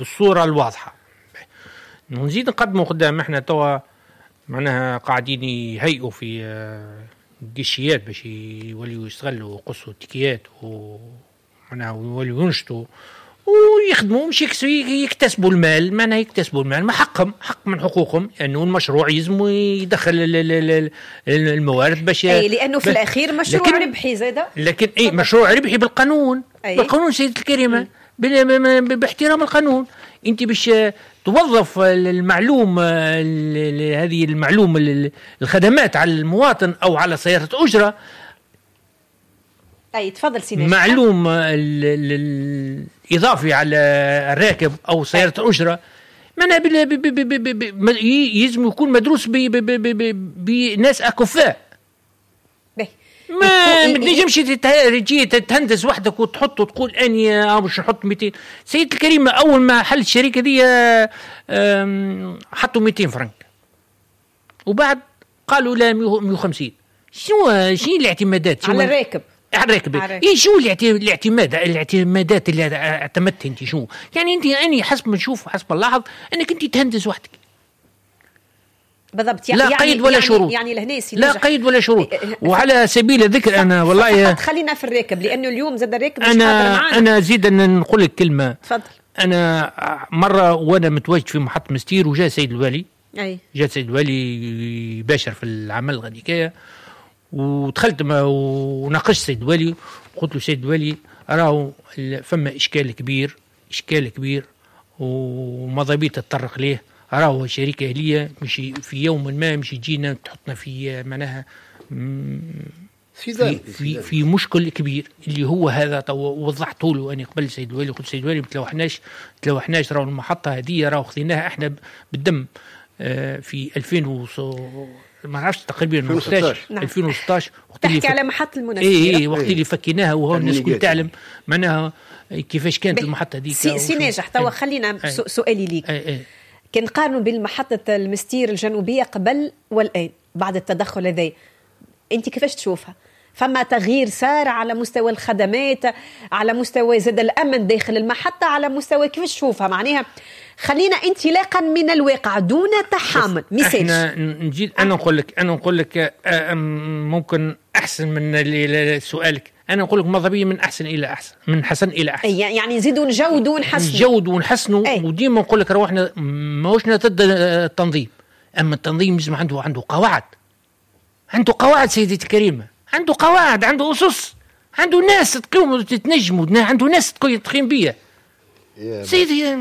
بالصورة الواضحة. نزيد نقدموا قدام احنا توا معناها قاعدين يهيئوا في الجيشيات باش يوليوا يستغلوا قصوا التكيات ومعناها يوليوا ينشطوا ويخدموا مش يكتسبوا المال، معناها يكتسبوا المال ما حقهم، حق من حقوقهم، لأنه يعني المشروع يلزم يدخل الموارد باش لأنه في الأخير مشروع ربحي زاده، لكن مشروع ربحي بالقانون. بالقانون سيدة الكريمة، باحترام القانون. انت باش توظف المعلوم هذه المعلوم الخدمات على المواطن او على سيارة أجرة. تفضل سيدي. معلوم إضافي على الراكب أو سيارة أجرة، معناها يلزم يكون مدروس بناس أكفاء. ما نجمش تجي تهندس وحدك وتحط وتقول اني باش نحط 200. سيدة الكريمة اول ما حل الشركه دي حطوا 200 فرنك وبعد قالوا لا 150. شنو الاعتمادات على الراكب؟ على الراكب. شو الاعتمادات اللي اعتمدت انت؟ شو يعني انت اني حسب ما نشوف حسب نلاحظ انك انت تهندس وحدك بالضبط. لا قيد ولا شروط. يعني الهناس لا قيد ولا شروط. وعلى سبيل الذكر انا والله خلينا في الراكب لانه اليوم زاد الراكب مش حاضر معنا. انا زيد نقول لك كلمه. تفضل. انا مره وانا متواجد في محطه مستير وجاء سيد الوالي. جاء سيد الوالي يباشر في العمل غاديكايه ودخلت وناقشت سيد الوالي وقلت له سيد الوالي راهو فما اشكال كبير وماذا بي تتطرق ليه. راهو شركة أهلية مش في يوم ما مش تجينا تحطنا في معناها في مشكل كبير اللي هو هذا. وضحت له أنا قبل سيد الوالي قلت سيد الوالي تلوحناش راهو المحطة هذه راهو خذيناها احنا بالدم في 2000 ما نعرفش تقريبا 2016 وقت تحكي على محطة المنافسة. وقت اللي فكيناها وهو الناس كل تعلم معناها كيفاش كانت المحطة هذيك. سي ناجح توا خلينا سؤالي ليك. كان قارنوا بين محطة المستير الجنوبية قبل والآن بعد التدخل هذا، أنت كيفاش تشوفها؟ فما تغيير سار على مستوى الخدمات، على مستوى زاد الأمن داخل المحطة، على مستوى كيفاش تشوفها؟ معناها خلينا انطلاقا من الواقع دون تحامل. احنا نجي انا نقول لك ممكن احسن من سؤالك. انا نقول لك ماذا من احسن الى احسن، من حسن الى احسن. يعني نزيدوا نجودوا ونحسنوا. وديما نقول لك روحنا ماهوش ضد التنظيم، اما التنظيم لازم عنده قواعد سيدتي الكريمه، عنده قواعد، عنده اسس، عنده ناس تقوم وتتنجموا، عنده ناس تقيم بيها سيدي.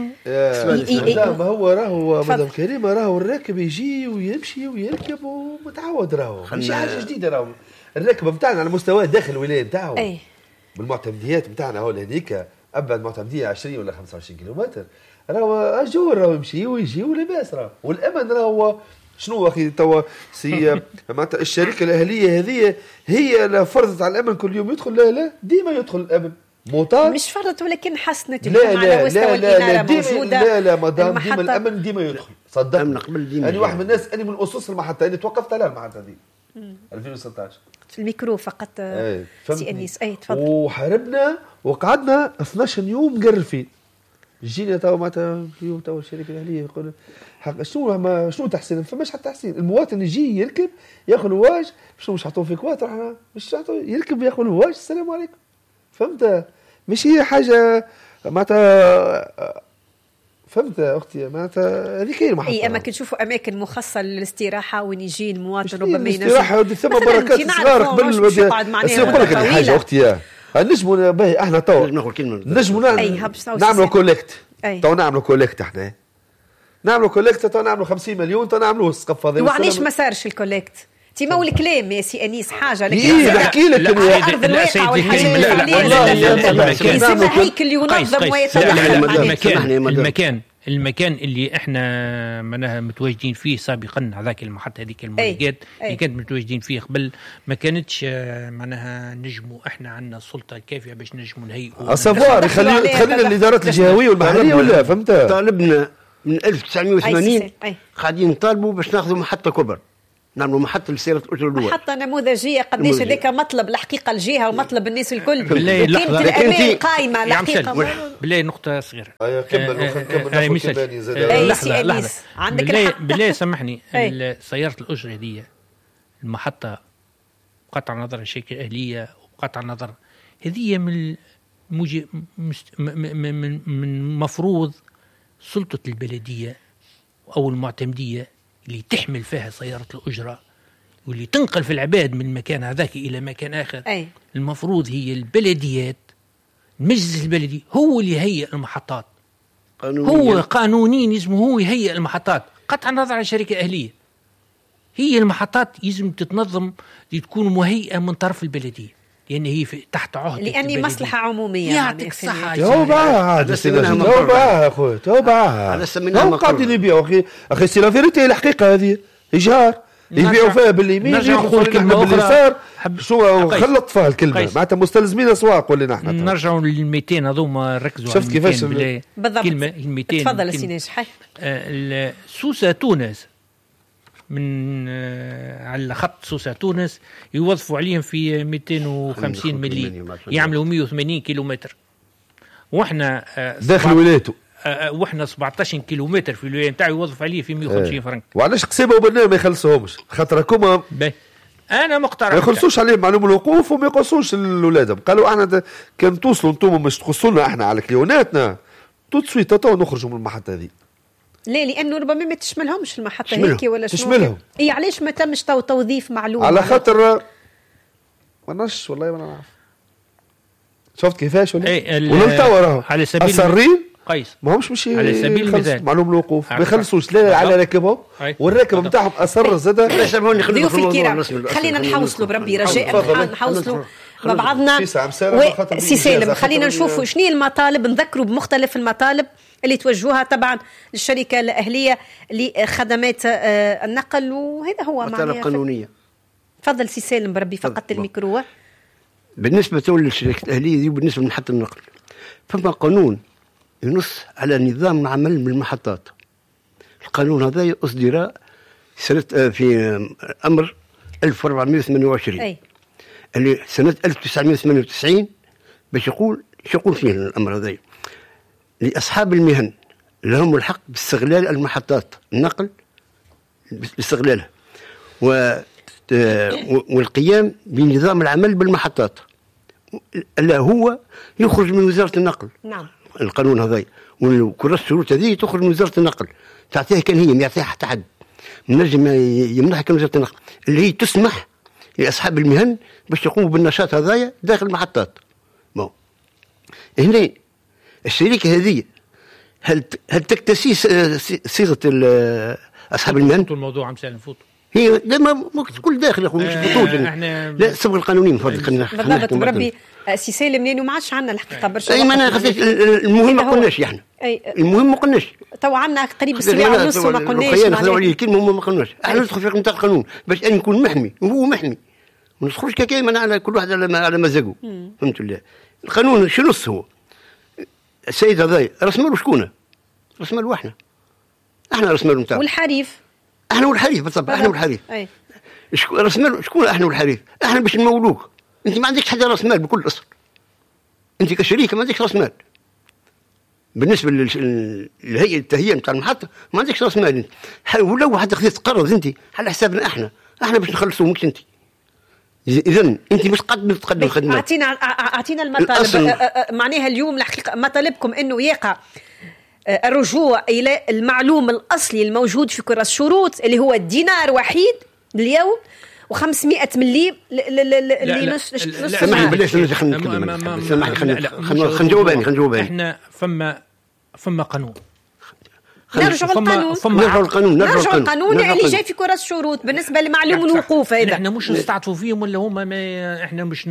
ما هو راهو مدام كريمه راهو الراكب يجي ويمشي ويركب ومتعود، راهو مش حاجه جديده. راهو الراكب بتاعنا على مستوى داخل الولايه بتاعه بالمعتمديات بتاعنا هو هذيك ابعد معتمديه 20 ولا 25 كيلومتر، راهو اجور راهو يمشي ويجي ولاباس. راهو والامن راهو شنو اخي توا سي معناتها الشركه الاهليه هذه هي لا فرضت على الامن كل يوم يدخل، لا ديما يدخل الامن موطن، مش فرضت ولكن حسنت على مستوى الإنارة موجودة. لا مدام ديما الامن ديما يدخل صدقني. انا واحد من الناس اني من اسس المحطه اللي توقفت على المحطه دي 2016 في الميكرو فقط. سي انيس تفضل. وحاربنا وقعدنا 12 يوم نقرر فيه. جينا توا معناتها اليوم توا الشركه الاهليه يقول حق شنو تحسين؟ ما فماش حتى تحسين. المواطن يجي يركب ياخذ الواج، شنو مش حاطوه في كواتر، احنا مش يركب ياخذ الواج السلام عليكم. فهمت؟ مش هي حاجه معناتها فهمت اختي معناتها هذيك هي المحطه. اما كنشوفوا اماكن مخصصه للاستراحه وين يجي المواطن ربما ينجم الاستراحه ثم بركات صغار قبل نقول لك حاجه اختي نجموا باهي احنا تو نجموا نعملوا كوليكت. تو نعملوا كوليكت احنا نعملوا كوليكت تو نعملوا 50 مليون تو نعملوا السقف هذا. وعلاش ما صارش الكوليكت؟ تيما الكلام يا سي انيس حاجه لكن نحكي لك لا سيدي والله هيكل ينظم ويتنظم. المكان اللي احنا معناها متواجدين فيه سابقا هذاك المحطه هذيك المولدات اللي كانت متواجدين فيه قبل ما كانتش معناها نجموا احنا عندنا السلطه الكافيه باش نجموا نهيئوا السفار تخلينا الادارات الجهويه والمحليه ولا فهمت. طالبنا من 1980 قاعدين نطالبوا باش ناخذوا محطه كبر نعملوا محطة لسيارة الأجرة الأولى، محطة نموذجية. قديش هذاك مطلب الحقيقة الجهة ومطلب الناس الكل. بالله كانت الأمان قائمة الحقيقة. بالله نقطة صغيرة. لحظة. عندك الحق. بالله سامحني. سيارة الأجرة هذه المحطة بقطع نظر الشركة الأهلية وبقطع نظر هذه من مفروض سلطة البلدية أو المعتمدية اللي تحمل فيها سيارة الأجرة واللي تنقل في العباد من مكان هذاك إلى مكان آخر. المفروض هي البلديات، المجلس البلدي هو اللي يهيئ المحطات، هو قانونيا اسمه هو يهيئ المحطات. قطع النظر عن شركة أهلية، هي المحطات يلزم تتنظم لتكون مهيئة من طرف البلدية، لأن هي تحت عهد لأني مصلحة عمومية. يعطيك الصحة. توبة يا أخوي، توبة. هم قاعدين يبيعوا أخي سي لا فيريتي، الحقيقة هذه إيجار يبيعوا فيها باليمين ياخذوا الكلمة باليسار. شو خلط فيها الكلمة معناتها مستلزمين أسواق ولا نحن. نرجعوا لل 200 هذوما ركزوا. شفت كيفاش بالضبط ال 200. تفضل سي ناجح. سوسة تونس من على خط سوسة تونس يوظفوا عليهم في 250 ملي، يعملوا 180 كيلومتر، واحنا داخل ولايته، واحنا 17 كيلومتر في الولايه نتاعي يوظف عليه في 150 فرنك. وعلاش قسيمه وبناء ما يخلصوهمش؟ خاطركم انا مقترح ما يخلصوش عليهم معلوم الوقوف وما يقصوش لولادهم. قالوا احنا كان توصلوا انتم مش تقصونا احنا على كليوناتنا تو سويت تو نخرجوا من المحطه هذه. لا لانه ربما ما تشملهمش المحطه هيك ولا شنو تشملهم. اي علاش ما تمش توظيف معلوم على خاطر ما نش والله ما نعرف. شفت كيفاش ولا توا راهو على سبيل الصرين قيس ما همش مش على سبيل المثال معلوم الوقوف ما يخلصوش لا على راكبهم والراكب نتاعهم اصر زاد. ضيوف الكرام خلينا نحوصلوا بربي رجاء نحوصلوا مع بعضنا. سي سالم خلينا نشوفوا شنو المطالب، نذكروا بمختلف المطالب اللي توجهوها طبعا للشركة الأهلية لخدمات النقل، وهذا هو مطالب قانونية. تفضل سي سالم بربي فقدت الميكرو. بالنسبة للشركة الأهلية دي وبالنسبة لمحطة النقل فما قانون ينص على نظام العمل بالمحطات. القانون هذا أصدر في أمر 1428 اللي سنة 1998 باش يقول فيه الأمر هذا لأصحاب المهن لهم الحق باستغلال المحطات النقل باستغلالها والقيام بنظام العمل بالمحطات. ألا هو يخرج من وزارة النقل. نعم. القانون هذا وكل الشروط هذه تخرج من وزارة النقل، تعطيها كان هي ما يعطيها حتى حد منجم يمنحها كان وزارة النقل اللي هي تسمح لأصحاب المهن باش يقوموا بالنشاط هذايا داخل المحطات. هنا الشركة هذه هل تكتسي صيغة أصحاب المهن؟ الموضوع عم سالم فوت هي لما كل داخل يا اخوي مش بطوله. لا صبغ القانونين فضل بالضبط بربي سي سالم لانه ما عادش عندنا الحقيقه برشا. اي ما انا المهم ما قلناش احنا المهم ما قلناش تو عندنا قريب الساعه ونص وما قلناش ناخذوا عليه الكلمه ما قلناش. احنا ندخل في نطاق القانون باش ان نكون محمي وهو محمي ما ندخلش كيما على كل واحد على مزاجه. فهمت ولا؟ القانون شنو هو؟ السيد هذا راس ماله شكونه؟ راس ماله احنا راس ماله نتاعو والحريف احنا والحريف بالضبط. احنا والحريف راس مال شكون؟ احنا والحريف. احنا باش نمولوك انت ما عندكش حاجه راس مال بكل اصل. انت كشريكه ما عندكش راس مال بالنسبه للهيئه التهيئه نتاع المحطه ما عندكش راس مال. ولو واحد خذيت قرض انت على حسابنا احنا باش نخلصوه مش انت. اذا انت مش تقدم خدمه. اعطينا المطالب معناها اليوم الحقيقه مطالبكم انه يقع الرجوع إلى المعلوم الأصلي الموجود في كرة الشروط اللي هو الدينار وحيد اليوم و500 ملي نص. سمحني بلاش خلينا نتكلم. سمحني خلينا نجاوب. احنا فما قانون. نرجع القانون اللي جاي في كرة الشروط بالنسبة لمعلوم الوقوف. هذا احنا مش نستعطفوا فيهم ولا هم احنا مش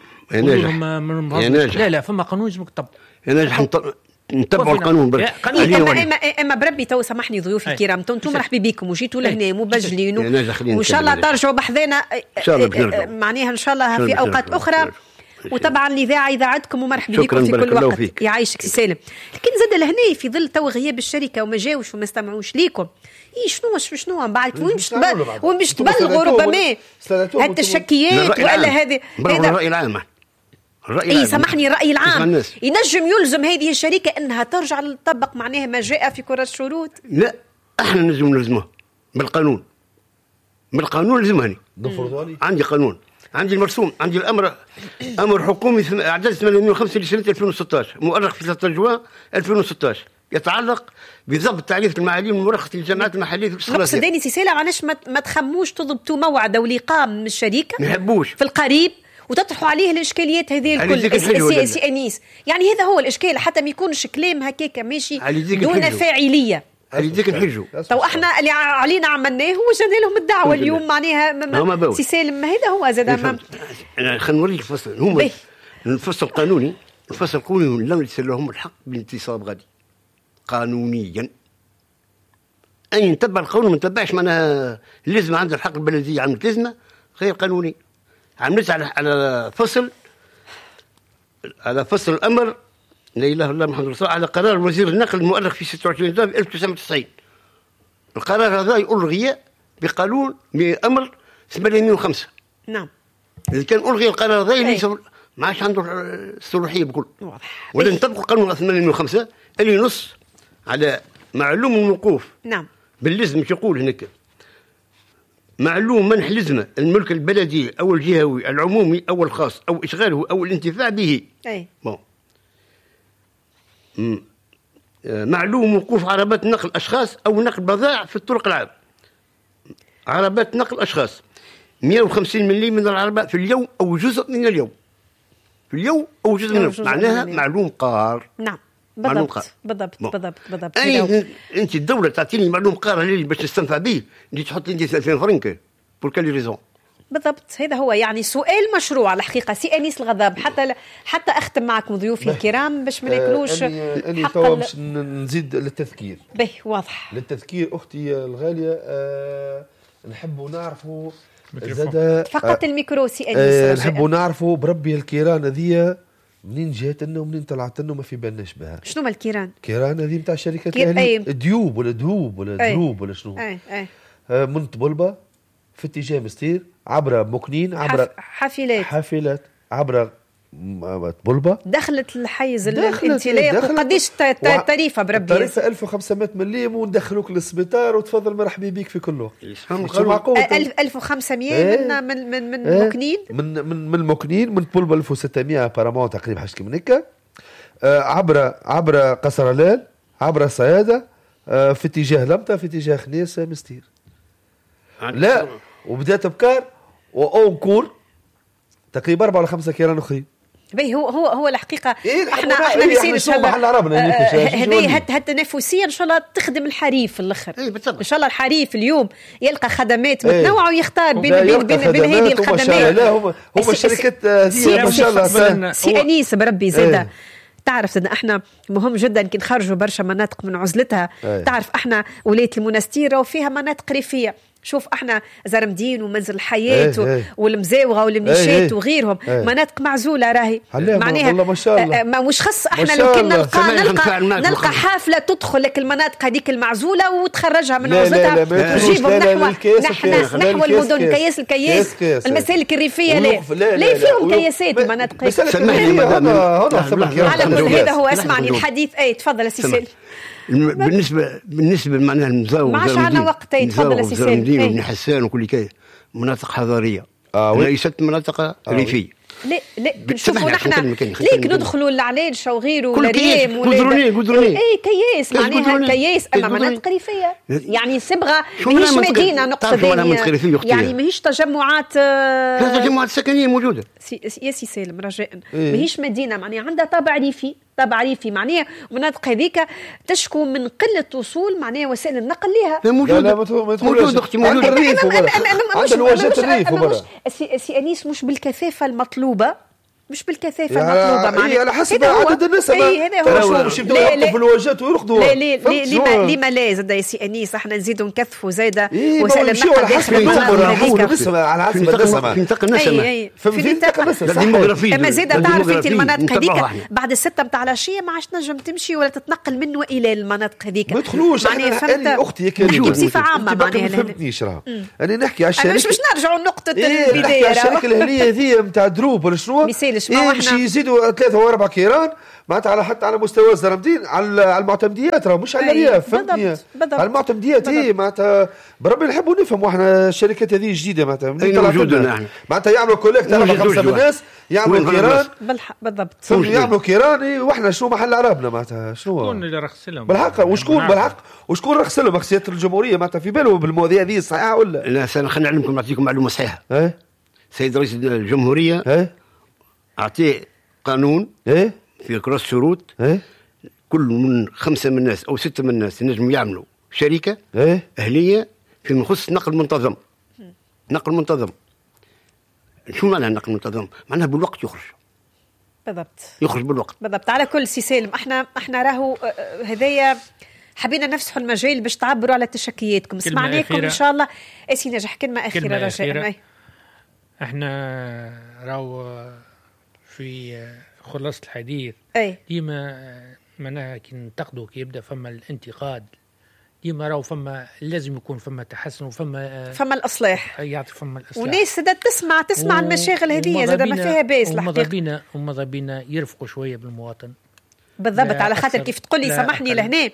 لا فما قانون لازم يطبق. نتبعوا القانون اما بربي تو سامحني ضيوفي الكرام انتم مرحبا بكم وجيتوا لهنا مبجلين وان شاء الله ترجعوا بحذانا معناها ان شاء الله في اوقات اخرى وطبعا الاذاعه اذاعتكم ومرحبا بكم في كل وقت. يعيشك سي سالم. لكن زاد لهنا في ظل تو غياب الشركه وما جاوش وما استمعوش ليكم، شنو من بعد وين باش تبلغوا ربما هاد التشكيات ولا هذه الرأي العام. سامحني الرأي العام ينجم يلزم هذه الشركة أنها ترجع للطبق معناها ما جاء في كرة الشروط. لا احنا نلزمها بالقانون لزمهني. عندي قانون، عندي المرسوم، عندي امر حكومي اعداد 805 لسنه 2016 مؤرخ في 3 جوان 2016 يتعلق بضبط تعريف المعاليم المرخصه للجامعات المحليه في الاستخلاصيه. مقصداني سي سالم علاش ما تخموش تضبطوا موعد ولقاء من الشركه ما يحبوش في القريب وتطرحوا عليه الاشكاليات هذه الكل سي انيس؟ يعني هذا هو الاشكال، حتى ما يكونش كلام هكاك ماشي دون فاعليه. عليك نحجوا تو احنا اللي علينا عملناه وجانا لهم الدعوه اليوم معناها سي سالم. هذا هو زاد انا خلينا نوريك الفصل. هما الفصل القانوني لم يسر لهم الحق بالانتصاب غادي قانونيا. اي نتبع القانون ما نتبعش معناها لازم عنده الحق البلديه عملت لازمه غير قانوني. عملت على فصل الامر لا اله الا الله محمد رسول الله على قرار وزير النقل المؤرخ في 26 ديسمبر 1990. القرار هذا ألغي بقانون بأمر 805. نعم. إذا كان ألغي القرار هذا ليس ما عادش عنده الصلاحية بكل. ولا نطبق قانون 805 اللي ينص على معلوم الوقوف. نعم. باللزم مش يقول هناك معلوم منح لزمه الملك البلدي أو الجهوي العمومي أو الخاص أو إشغاله أو الانتفاع به. أي. معلوم وقوف عربات نقل أشخاص أو نقل بضائع في الطرق العام. عربات نقل أشخاص 150 ملي من العربات في اليوم أو جزء من اليوم. في اليوم أو جزء من اليوم معناها معلوم قار. نعم بالضبط. أنت الدولة تعطيني معلوم قار اللي باش نستنفع به اللي تحط لي 2000 فرنك بور كالي ريزون. بالضبط. هذا هو يعني سؤال مشروع على الحقيقه سي انيس الغضب. حتى اختم معكم ضيوفي الكرام باش ما ناكلوش حق باش نزيد للتذكير. به واضح للتذكير اختي الغاليه. نحبوا نعرفوا زاد فقط الميكرو سي انيس. نحبوا نعرفوا بربي الكيران هذه منين جات لنا ومنين طلعت لنا وما في بالناش بها. شنو ما الكيران؟ الكيران هذه نتاع شركات الاهلي ديوب ولا دهوب ولا دروب ولا شنو. من طبلبه في اتجاه مستير عبر مكنين عبر حافلات عبر طبلبه دخلت الحيز الانطلاق. وقديش التاريفه بربي؟ التاريفه 1500 مليم وندخلوك للسبيطار وتفضل مرحبا بك في كل وقت. 1500 من مكنين من مكنين من طبلبه 1600 بارامون تقريبا حاجه من هكا. عبر قصر الليل عبر صياده في اتجاه لمطه في اتجاه خنيسه مستير. لا وبدات بكار واونكور تقريبا 4 ولا 5 كيران اخرين. باهي هو الحقيقه احنا نسير ان شاء الله هذه التنافسيه ان شاء الله تخدم الحريف في الاخر. ان شاء الله الحريف اليوم يلقى خدمات متنوعه ويختار بين هذه الخدمات. هم الشركات هذه ما شاء الله. سي انيس بربي زاده تعرف زاد احنا مهم جدا كي نخرجوا برشا مناطق من عزلتها. تعرف احنا ولايه المنستيره وفيها مناطق ريفيه. شوف احنا زرمدين ومنزل الحياة والمزاوغة والميشات وغيرهم مناطق معزولة راهي معناها ما شاء الله. ما مش خص احنا لو كنا نلقى حافلة تدخل لك المناطق هذيك المعزولة وتخرجها من عزلتها وتجيبهم نحو المدن كياس المسالك الريفية لا فيهم كياسات المناطق هذا هو. اسمعني الحديث تفضل سيسيل. بالنسبه معناها المزاوغ ما عادش عندنا وقت. تفضل السي سالم. وابن حسان وكل كاي مناطق حضاريه ليست مناطق ريفيه. لا نشوفوا نحن ليك ندخلوا العلاج وغيره ولا ريم ولا كياس معناها كياس اما مناطق ريفيه يعني صبغه ماهيش مدينه نقصد يعني ماهيش تجمعات سكنيه موجوده يا سي سالم رجاء ماهيش مدينه معناها عندها طابع ريفي معناها المناطق هذيك تشكو من قله وصول معناها وسائل النقل لها. موجود اختي موجود الريف عند الواجهات الريف سي انيس مش بالكثافه المطلوبه مش بالكثافه المطلوبه معناها على حسب عدد الناس. هذا هو باش يبداو يوقفوا في الواجهات ويرقدوا. لما لا زاد يا سي انيس احنا نزيدوا نكثفوا زايده وسائل النقل على حسب النسبه على حسب النسبه في نطاق النسبه في نطاق الديموغرافيه. اما زاده تعرف انت المناطق هذيك بعد الستة نتاع العشيه ما عادش نجم تمشي ولا تتنقل من والى المناطق هذيك. ما تدخلوش انا اختي كريمه بصفه عامه معناها ما فهمتنيش راه انا نحكي على الشركه مش نرجعوا لنقطه البدايه. الشركه الاهليه هذه نتاع دروب ولا شنو يمشي يزيدوا 3 و4 كيران معناتها على حتى على مستوى الزرمدين على المعتمديات راه مش على الرياف. فهمتني على المعتمديات هي معناتها بربي نحبوا نفهموا احنا الشركات هذه الجديده معناتها معناتها يعملوا كوليكت 4-5 الناس يعملوا كيران بالضبط يعملوا كيران واحنا شنو محل عربنا معناتها شكون اللي رخص لهم بالحق وشكون رخص لهم رئاسة الجمهوريه معناتها في باله بالمواضيع هذه صحيحه ولا لا؟ خلينا نعلمكم نعطيكم معلومه صحيحه. سيد رئيس الجمهوريه اعطيه قانون في كراس شروط كل من 5 من الناس او 6 من الناس ينجموا يعملوا شركه اهليه فيما يخص نقل منتظم. نقل منتظم شو معنى نقل منتظم؟ معناها بالوقت يخرج بالضبط، يخرج بالوقت بالضبط. على كل سي سالم احنا راهو هذايا حبينا نفسحوا المجال باش تعبروا على تشكياتكم. سمعناكم ان شاء الله. اسي نجح كلمه اخيره رجاء. احنا راهو في خلاصة الحديث ديما معناها كي ننتقدوا كي يبدا فما الانتقاد ديما راهو فما لازم يكون فما تحسن وفما الاصلاح يعطي فما الاصلاح وناس زاد تسمع المشاغل هذه زاد ما فيها باس الحقيقه. وماذا بينا يرفقوا شويه بالمواطن بالضبط. على خاطر كيف تقول لي سامحني لهنا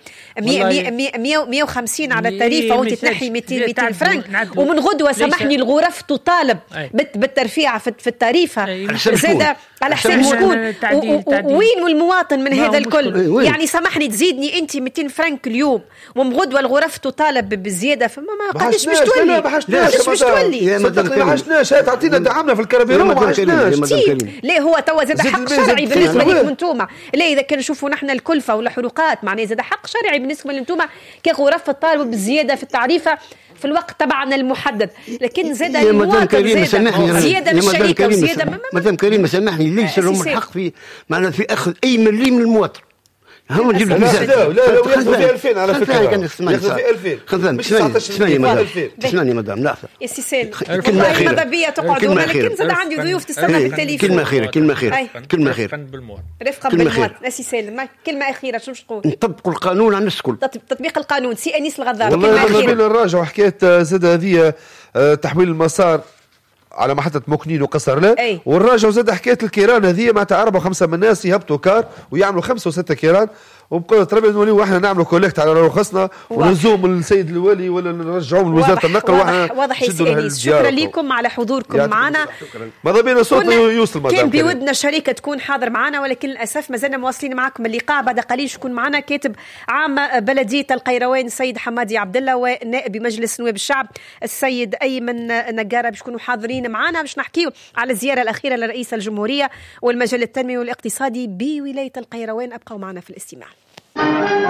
150 على التاريفه وانت تنحي 200 فرنك ومن غدوه سامحني الغرف تطالب بالترفيع في التاريفه زاد على حساب شكون وين والمواطن من هذا الكل؟ يعني سامحني تزيدني انت 200 فرنك اليوم ومن غدوه الغرف تطالب بالزياده فما قالش باش تولي باش تولي ما حشناش تعطينا دعمنا في الكرابيرو ما حشناش. لا هو توا زاد حق شرعي بالنسبه لكم انتوما. لا اذا كان نشوفوا نحن الكلفه ولا حروقات معناه زاد حق شرعي بالنسبه لانتوما كغرف الطالب بالزياده في التعريفه في الوقت تبعنا المحدد. لكن زاد المواطن زياده بالشركه وزياده مدام كريمه سامحني ليس لهم الحق في معناه في اخذ اي مليم من المواطن. هم نجيب الميزان لا ياخذوا في 2000 على فكره ياخذوا في 2000 مش 19 اسمعني مدام لا يا سي سالم ماذا بيا تقعدون لكن زاد عندي ضيوف تستنى بالتليفون. كلمه اخيره رفقا بالمواطن. يا سي سالم كلمه اخيره شنو تقول؟ نطبقوا القانون على الناس الكل. تطبيق القانون. سي انيس الغضاب كلمه اخيره. نراجعوا حكايه زاد هذه تحويل المسار على محطة مكنين وقصر لا والراجع زاد حكاية الكيران هذه معناتها 4-5 من الناس يهبطوا كار ويعملوا 5 و6 كيران وبقول ربي نوليو احنا نعملوا كوليكت على رخصنا ونزوم السيد الوالي ولا نرجعوه من وزارة النقل واضح يا سيدي. شكرا لكم على حضوركم معنا. ماذا بينا صوتنا يوصل كان بودنا شركة تكون حاضر معنا ولكن للأسف ما زلنا مواصلين معكم اللقاء. بعد قليل شكون معنا كاتب عام بلدية القيروان السيد حمادي عبد الله ونائب مجلس نواب الشعب السيد أيمن نجارة باش يكونوا حاضرين معنا باش نحكيو على الزيارة الأخيرة لرئيس الجمهورية والمجال التنموي والاقتصادي بولاية القيروان. أبقوا معنا في الاستماع.